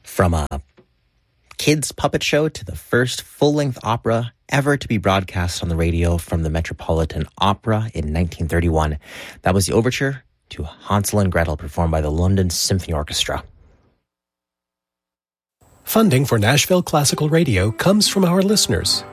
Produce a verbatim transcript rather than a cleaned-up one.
From a kids' puppet show to the first full-length opera ever to be broadcast on the radio from the Metropolitan Opera in nineteen thirty-one. That was the overture to Hansel and Gretel, performed by the London Symphony Orchestra. Funding for Nashville Classical Radio comes from our listeners